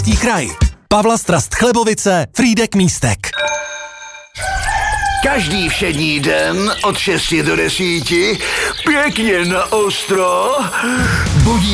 kraj. Pavla Strast Chlebovice, Frýdek Místek. Každý všední den od 6 do 10 pěkně na ostro budí